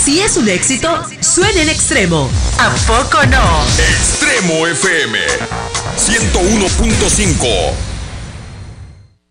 Si es un éxito, suena en Extremo. ¿A poco no? Extremo FM 101.5.